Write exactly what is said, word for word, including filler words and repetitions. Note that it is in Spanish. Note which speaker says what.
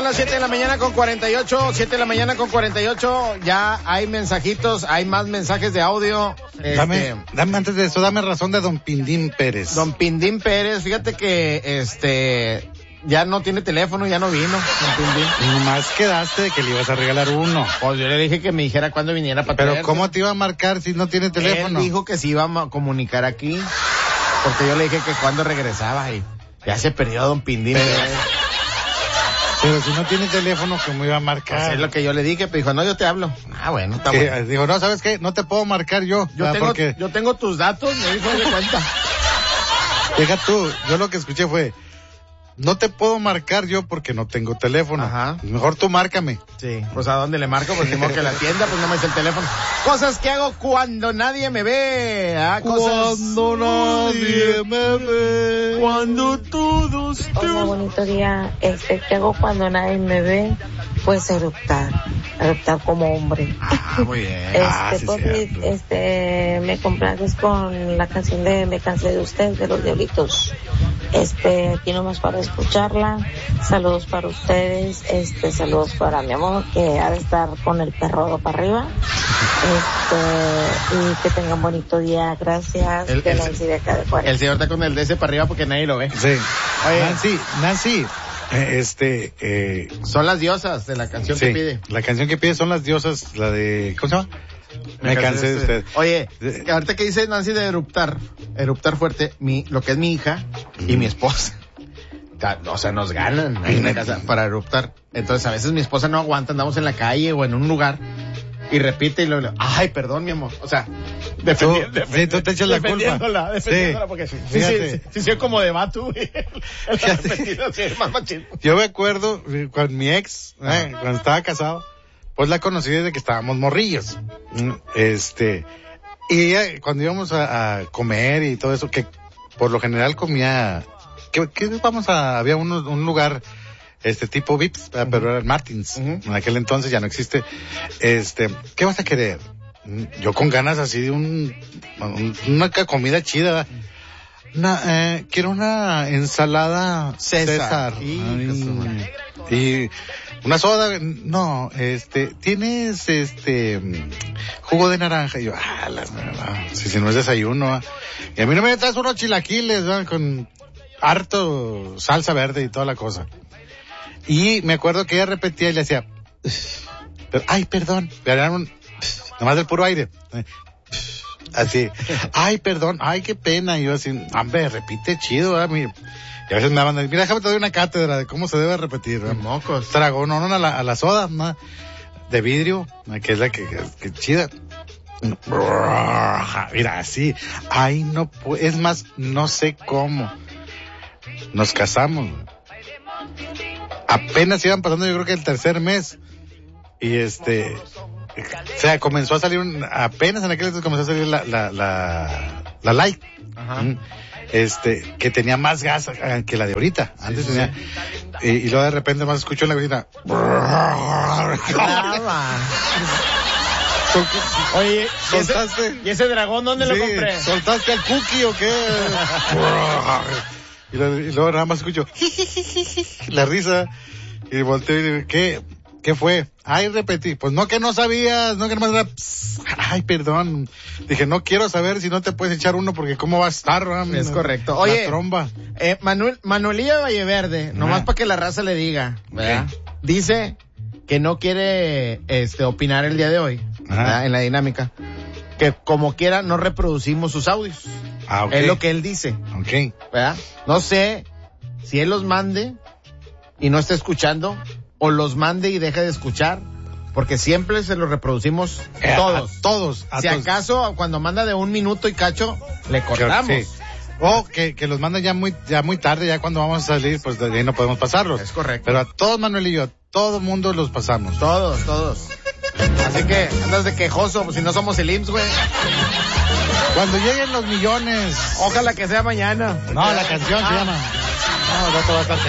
Speaker 1: las siete de la mañana con cuarenta y ocho, siete de la mañana con cuarenta y ocho, ya hay mensajitos, hay más mensajes de audio.
Speaker 2: Dame,
Speaker 1: este,
Speaker 2: dame, antes de eso, dame razón de don Pindín Pérez.
Speaker 1: Don Pindín Pérez, fíjate que, este, ya no tiene teléfono, ya no vino, don Pindín.
Speaker 2: Y nomás quedaste de que le ibas a regalar uno.
Speaker 1: Pues yo le dije que me dijera cuándo viniera para
Speaker 2: Pero
Speaker 1: traerse.
Speaker 2: ¿cómo te iba a marcar si no tiene teléfono?
Speaker 1: Él dijo que se iba a comunicar aquí, porque yo le dije que cuándo regresaba y ya se perdió don Pindín
Speaker 2: Pero,
Speaker 1: Pérez.
Speaker 2: pero si no tiene teléfono, ¿cómo iba a marcar?
Speaker 1: Pues es lo que yo le dije, pero dijo, no, yo te hablo. Ah, bueno, está
Speaker 2: Que,
Speaker 1: bueno.
Speaker 2: dijo, no, ¿sabes qué? No te puedo marcar yo.
Speaker 1: Yo
Speaker 2: ¿verdad?
Speaker 1: tengo,
Speaker 2: Porque,
Speaker 1: yo tengo tus datos, me dijo de cuenta.
Speaker 2: deja tú, yo lo que escuché fue, no te puedo marcar yo porque no tengo teléfono.
Speaker 1: Ajá.
Speaker 2: Mejor tú márcame.
Speaker 1: Sí, pues ¿a dónde le marco? Pues ni modo que la tienda, pues no me dice el teléfono. Cosas que hago cuando nadie me ve. ¿Ah? Cosas...
Speaker 2: Cuando nadie me ve.
Speaker 1: Cuando todos te...
Speaker 3: Hola, bonito día. Este, ¿qué hago cuando nadie me ve? Pues eruptar, eruptar como hombre.
Speaker 1: Ah, muy bien.
Speaker 3: Este,
Speaker 2: Ah, sí,
Speaker 3: pues,
Speaker 2: cierto.
Speaker 3: este, me complaces con la canción de Me cansé de usted, de los Diablitos. Este, aquí nomás para escucharla. Saludos para ustedes, este, saludos para mi amor, que ha de estar con el perro para arriba. Este, y que tengan bonito día. Gracias.
Speaker 1: El-
Speaker 3: de
Speaker 1: el-
Speaker 3: Nancy de acá de Juárez.
Speaker 1: El señor está con el D S para arriba porque nadie lo ve.
Speaker 2: Sí.
Speaker 1: Oye.
Speaker 2: Nancy, Nancy, eh, este, eh,
Speaker 1: Son las diosas de la canción
Speaker 2: sí,
Speaker 1: que pide.
Speaker 2: la canción que pide son las diosas, la de, ¿cómo se llama? Me cansé de usted.
Speaker 1: Oye,
Speaker 2: De-
Speaker 1: ahorita que dice Nancy de eruptar, eruptar fuerte, mi, lo que es mi hija y mi esposa, ta- o sea, nos ganan ahí en la casa para eruptar. Entonces a veces mi esposa no aguanta, andamos en la calle o en un lugar y repite y luego, ay, perdón, mi amor. O sea, defendi-
Speaker 2: Tú- sí, tú te echas la culpa.
Speaker 1: defendiéndola, defendiéndola,
Speaker 2: Sí.
Speaker 1: porque sí, sí,
Speaker 2: Fíjate.
Speaker 1: sí, sí, sí, sí, como de vato, güey. El arrepentido, sí, es más machín.
Speaker 2: Yo me acuerdo eh, con mi ex, eh, cuando estaba casado, pues la conocí desde que estábamos morrillos. Mm, Este, y ella, cuando íbamos a, a comer y todo eso, que por lo general comía, que, que vamos a, había un, un lugar, este tipo Vips, uh-huh. pero era el Martins.
Speaker 1: Uh-huh.
Speaker 2: En aquel entonces ya no existe. Este, ¿qué vas a querer? Mm, Yo con ganas así de un, un- una comida chida. Una, eh, quiero una ensalada
Speaker 1: César.
Speaker 2: César.
Speaker 1: Hijo de su madre.
Speaker 2: Y una soda, no, este, tienes este mm, jugo de naranja. Y yo, ah, la, la, si, si no es desayuno. ah. Y a mí no me traes unos chilaquiles, ¿no? Con harto salsa verde y toda la cosa. Y me acuerdo que ella repetía y le hacía, pero, ay, perdón, pero era un, nomás del puro aire. Así, ay, perdón, ay, qué pena. Y yo así, hombre, repite chido, ¿eh? Mira. Y a veces me mandan, mira, déjame te doy una cátedra de cómo se debe repetir, ¿eh?
Speaker 1: Mocos.
Speaker 2: Trago, no, no, a la, a la soda, ¿no? De vidrio, que es la que, que, que chida. Mira, así, ay, no, pu- es más, no sé cómo. Nos casamos. Apenas iban pasando, yo creo que el tercer mes. Y este, o sea, comenzó a salir un, apenas en aquel entonces comenzó a salir la, la, la, la light.
Speaker 1: Ajá.
Speaker 2: Mm. Este, que tenía más gas eh, que la de ahorita. Antes
Speaker 1: sí,
Speaker 2: tenía, Y, y luego de repente más escucho en la cocina.
Speaker 1: Oye, ¿y ese,
Speaker 2: Soltaste.
Speaker 1: ¿y ese dragón dónde lo
Speaker 2: Sí,
Speaker 1: compré?
Speaker 2: ¿soltaste al cookie o qué? y, luego, y luego nada más escucho la risa y volteo y digo, ¿qué? ¿Qué fue? Ay, repetí. Pues no, que no sabías, no que nomás era, pss, ay, perdón. Dije, no quiero saber si no te puedes echar uno porque cómo va a estar, ¿verdad?
Speaker 1: Es correcto.
Speaker 2: La
Speaker 1: Oye,
Speaker 2: tromba.
Speaker 1: Eh, Manuel, Manuelilla Valleverde, nomás
Speaker 2: Ah.
Speaker 1: para que la raza le diga, ¿verdad?
Speaker 2: Ok.
Speaker 1: Dice que no quiere este opinar el día de hoy,
Speaker 2: Ajá.
Speaker 1: ¿verdad? En la dinámica. Que como quiera no reproducimos sus audios.
Speaker 2: Ah, ok.
Speaker 1: Es lo que él dice,
Speaker 2: Ok.
Speaker 1: ¿verdad? No sé si él los mande y no está escuchando, o los mande y deje de escuchar, porque siempre se los reproducimos
Speaker 2: Eh,
Speaker 1: todos.
Speaker 2: a todos. A
Speaker 1: si
Speaker 2: todos.
Speaker 1: acaso cuando manda de un minuto y cacho, le cortamos.
Speaker 2: Sí. O que, que los manda ya muy, ya muy tarde, ya cuando vamos a salir, pues de ahí no podemos pasarlos.
Speaker 1: Es correcto.
Speaker 2: Pero a todos, Manuel y yo, a todo mundo los pasamos.
Speaker 1: Todos, todos. Así que andas de quejoso, pues si no somos el I M S S, güey.
Speaker 2: Cuando lleguen los millones.
Speaker 1: Ojalá que sea mañana.
Speaker 2: No, la canción se llama. No, no te va a estar